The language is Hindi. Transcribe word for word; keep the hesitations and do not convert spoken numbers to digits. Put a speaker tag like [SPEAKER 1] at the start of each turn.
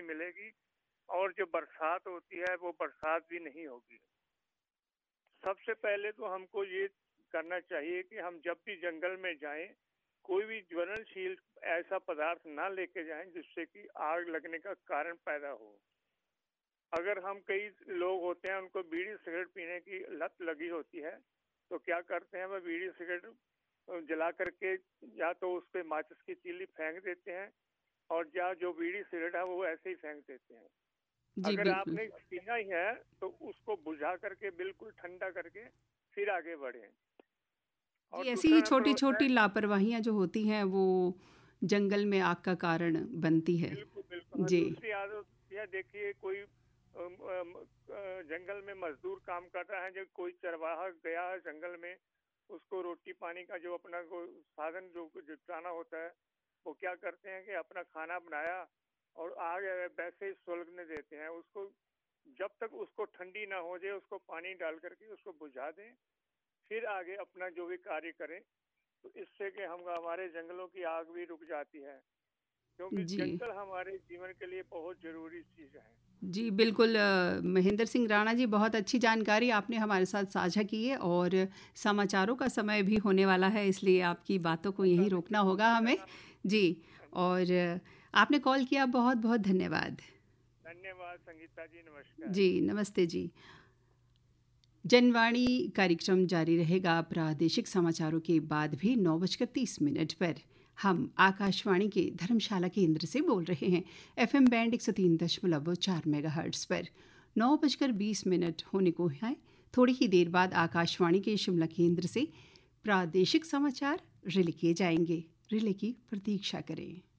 [SPEAKER 1] नहीं मिलेगी और जो बरसात होती है वो बरसात भी नहीं होगी। सबसे पहले तो हमको ये करना चाहिए कि हम जब भी जंगल में जाएं, कोई भी ज्वलनशील ऐसा पदार्थ ना लेके जाएं जिससे कि आग लगने का कारण पैदा हो। अगर हम कई लोग होते हैं उनको बीड़ी सिगरेट पीने की लत लगी होती है, तो क्या करते हैं, वह बीड़ी सिगरेट जला करके या तो उस पे माचिस की तीली फेंक देते हैं और या जो बीड़ी सिगरेट है वो ऐसे ही फेंक देते हैं।
[SPEAKER 2] जी
[SPEAKER 1] अगर
[SPEAKER 2] बिल्कुल।
[SPEAKER 1] आपने पीना ही है तो उसको बुझा करके बिल्कुल ठंडा करके फिर आगे बढ़े।
[SPEAKER 2] जी,
[SPEAKER 1] और
[SPEAKER 2] ऐसी
[SPEAKER 1] दूसरा
[SPEAKER 2] ही
[SPEAKER 1] नंबर होता है,
[SPEAKER 2] छोटी-छोटी लापरवाहियाँ जो होती हैं वो जंगल में आग का कारण बनती है।
[SPEAKER 1] बिल्कुल बिल्कुल हाँ,
[SPEAKER 2] जी।
[SPEAKER 1] दूसरी आदत यह देखिए, कोई अम, अम, अ, जंगल में मजदूर काम कर रहा है, जब कोई चरवाहा गया है जंगल में, उसको रोटी पानी का जो अपना को साधन जो जुटाना होता है, वो क्या करते हैं कि अपना खाना बनाया और आग वैसे ही सुलगने देते हैं उसको। जब तक उसको ठंडी ना हो जाए उसको पानी डाल करके उसको बुझा दें, फिर आगे अपना जो भी कार्य करें, तो इससे कि हम हमारे जंगलों की आग भी रुक जाती है, क्योंकि
[SPEAKER 2] जी।
[SPEAKER 1] जंगल हमारे जीवन के लिए बहुत जरूरी चीज है।
[SPEAKER 2] जी बिल्कुल। अ, महेंद्र सिंह राणा जी, बहुत अच्छी जानकारी आपने हमारे साथ साझा की है और समाचारों का समय भी होने वाला है, इसलिए आपकी बातों को यहीं
[SPEAKER 1] बताने के
[SPEAKER 2] रोकना
[SPEAKER 1] लिए
[SPEAKER 2] होगा
[SPEAKER 1] बहुत है
[SPEAKER 2] हमें।
[SPEAKER 1] ना।
[SPEAKER 2] जी। और अ, आपने कॉल किया, बहुत बहुत धन्यवाद।
[SPEAKER 1] धन्यवाद संगीता जी, नमस्कार।
[SPEAKER 2] जी नमस्ते जी। जनवाणी कार्यक्रम जारी रहेगा प्रादेशिक समाचारों के बाद भी नौ बजकर तीस मिनट पर। हम आकाशवाणी के धर्मशाला केंद्र से बोल रहे हैं, एफएम बैंड एक सौ तीन दशमलव चार मेगा हर्ट्स पर। नौ बजकर बीस मिनट होने को है। थोड़ी ही देर बाद आकाशवाणी के शिमला केंद्र से प्रादेशिक समाचार रिले किए जाएंगे। रिले की प्रतीक्षा करें।